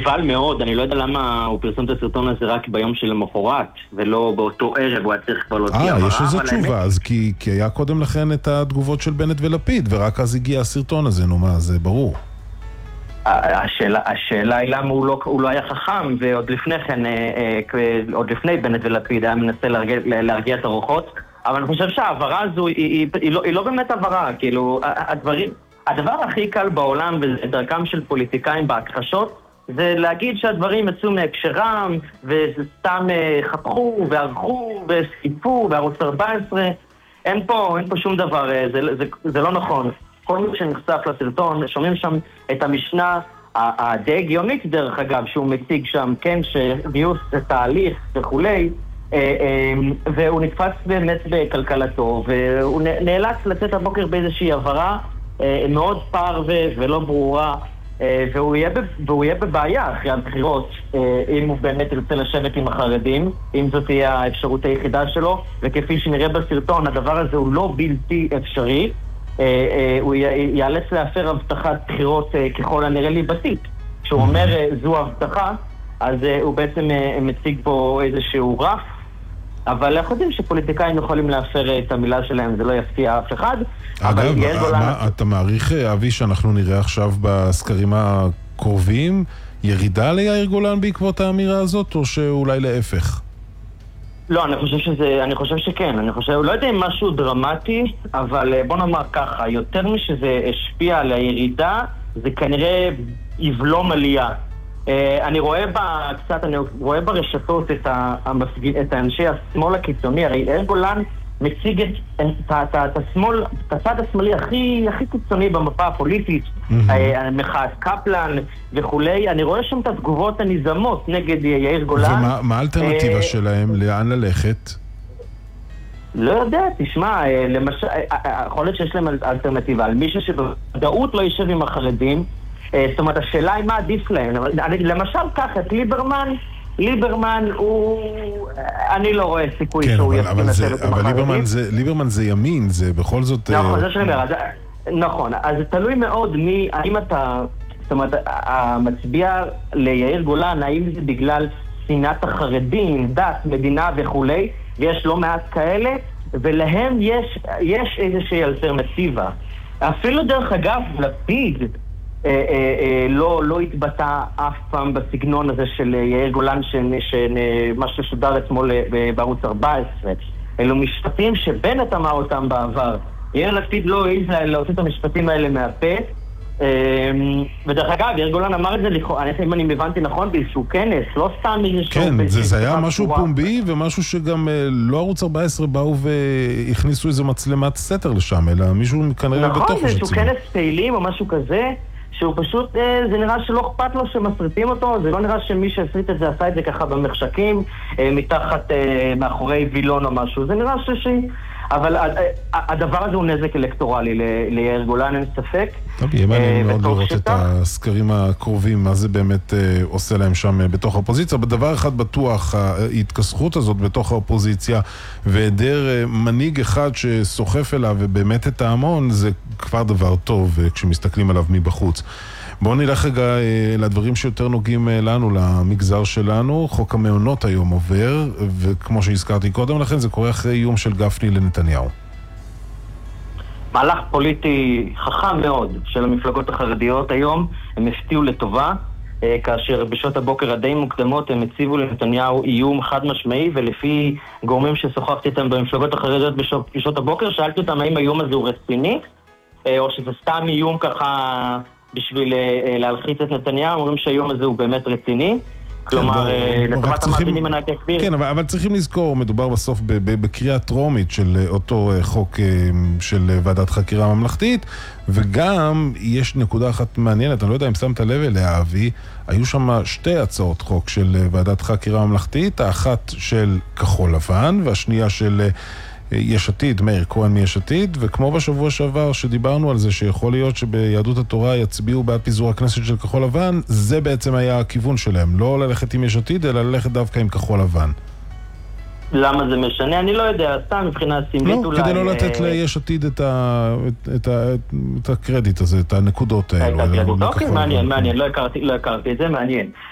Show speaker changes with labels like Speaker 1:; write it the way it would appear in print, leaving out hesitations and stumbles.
Speaker 1: נבהל מאוד, אני לא יודע למה הוא פרסם את הסרטון הזה רק ביום של המחרת, ולא באותו ערב, הוא היה צריך כבר להוציא הבהרה.
Speaker 2: יש איזו תשובה, אז כי היה קודם לכן את התגובות של בנט ולפיד, ורק אז הגיע הסרטון הזה, נו מה, זה ברור.
Speaker 1: השאלה היא למה הוא לא היה חכם, ועוד לפני כן, עוד לפני בנט ולפיד היה מנסה להרגיע את הרוחות, אבל אני חושב שהעברה הזו היא לא באמת עברה, כאילו, הדבר הכי קל בעולם בדרכם של פוליטיקאים בהכחשות, זה להגיד שהדברים יצאו מהקשרם, וסתם חתכו וערכו וסקיפו בערוץ 14, אין פה שום דבר, זה לא נכון. כל מי שנחשף לסרטון, שומעים שם את המשנה הדי הגיונית דרך אגב, שהוא מציג שם, כן, שגיוס זה תהליך וכולי, והוא נתפס באמת בכלכלתו, והוא נאלץ לצאת הבוקר באיזושהי הבהרה מאוד פר ולא ברורה, והוא יהיה בבעיה אחרי הבחירות, אם הוא באמת ירצה לשבת עם החרדים, אם זאת תהיה האפשרות היחידה שלו, וכפי שנראה בסרטון, הדבר הזה הוא לא בלתי אפשרי, הוא יאלץ להפר הבטחת בחירות ככל הנראה ליבתית. כשהוא אומר זו הבטחה, אז הוא בעצם מציג פה איזשהו רף, אבל אנחנו יודעים שפוליטיקאים יכולים להפר את המילה שלהם, זה לא יפתיע אף אחד.
Speaker 2: אגב, אתה מעריך, אבי, שאנחנו נראה עכשיו בסקרים הקרובים ירידה ליאיר גולן בעקבות האמירה הזאת, או שאולי להפך?
Speaker 1: לא, אני חושב שכן. לא יודע אם משהו דרמטי, אבל בוא נאמר ככה, יותר משזה השפיע על הירידה, זה כנראה יבלום עלייה. אני רואה ברשתות את האנשי השמאל הקיצוני, הרי יאיר גולן מציג את השמאל, את הצד השמאלי הכי קיצוני במפה הפוליטית, מחאת קפלן וכולי, אני רואה שם את התגובות הניזמות נגד יאיר גולן.
Speaker 2: ומה האלטרנטיבה שלהם? לאן ללכת?
Speaker 1: לא יודע, תשמע, למשל, יכול להיות שיש להם אלטרנטיבה, על מישהו שבוודאות לא יישב עם החרדים, זאת אומרת, השאלה היא מה עדיף להם. למשל ככה, את ליברמן אני לא רואה סיכוי שהוא יסכים לשבת עם החרדים.
Speaker 2: אבל ליברמן זה ימין, זה בכל זאת...
Speaker 1: נכון, זה שאני אומר, נכון, אז זה תלוי מאוד האם אתה, זאת אומרת, המצביע ליאיר גולן, האם זה בגלל שנאת החרדים, דת, מדינה וכולי, ויש לא מעט כאלה, ולהם יש איזושהי אלטרנטיבה. אפילו דרך אגב, לפיד, לא התבטא אף פעם בסגנון הזה של יאיר גולן, מה ששודר אתמול בערוץ 14. אלו משפטים שבנט אמר אותם בעבר. יאיר לפיד לא העז להוציא את המשפטים האלה מהפה. ודרך אגב, יאיר גולן אמר את זה, אם אני הבנתי נכון, באיזשהו כנס, לא סתם איזשהו...
Speaker 2: כן, זה היה משהו פומבי, ומשהו שגם לא ערוץ 14 באו והכניסו איזה מצלמת סתר לשם, אלא מישהו כנראה בתוך
Speaker 1: נכון, זה איזשהו כנס פעילים או משהו כזה, שהוא פשוט, זה נראה שלא אכפת לו שמסריטים אותו, זה לא נראה שמי שהסריט את זה עשה את זה ככה במחשכים, מתחת, מאחורי וילון או משהו, זה נראה אבל הדבר הזה הוא נזק אלקטורלי ליאיר גולן, אין ספק.
Speaker 2: טוב, יהיה מעניין מאוד לראות את הסקרים הקרובים, מה זה באמת עושה להם שם בתוך האופוזיציה. בדבר אחד בטוח, ההתכסחות הזאת בתוך האופוזיציה, והיעדר מנהיג אחד שסוחף אליו ובאמת את ההמון, זה כבר דבר טוב כשמסתכלים עליו מבחוץ. בואו נלך רגע לדברים שיותר נוגעים לנו, למגזר שלנו. חוק המעונות היום עובר, וכמו שהזכרתי קודם לכן, זה קורה אחרי איום של גפני לנתניהו.
Speaker 1: מהלך פוליטי חכם מאוד של המפלגות החרדיות היום, הם הפתיעו לטובה, כאשר בשעות הבוקר הדי מוקדמות הם הציבו לנתניהו איום חד משמעי, ולפי גורמים ששוחחתי איתם במפלגות החרדיות בשעות הבוקר, שאלתי אותם האם האיום הזה הוא רציני, או שזה סתם איום ככה... בשביל להלחיץ את נתניהו, אומרים שהיום הזה הוא באמת רציני. כלומר, לטובת המאזינים אני אסביר.
Speaker 2: כן, אבל צריכים לזכור, מדובר בסוף בקריאה טרומית של אותו חוק של ועדת חקירה ממלכתית, וגם יש נקודה אחת מעניינת, אני לא יודע אם שמת לב אליה, אבי, היו שם שתי הצעות חוק של ועדת חקירה ממלכתית, האחת של כחול לבן, והשנייה של... יש עתיד, מאיר כהן מיש עתיד, וכמו בשבוע שעבר שדיברנו על זה שיכול להיות שביהדות התורה יצביעו בעד פיזור הכנסת של כחול לבן, זה בעצם היה הכיוון שלהם, לא ללכת עם יש עתיד, אלא ללכת דווקא עם כחול לבן.
Speaker 1: למה זה משנה? אני לא יודע, סתם מבחינה סמלית
Speaker 2: אולי... לא, כדי לא לתת ליש עתיד את הקרדיט הזה, את הנקודות האלו.
Speaker 1: אוקיי, מעניין, לא הכרתי את זה, מעניין.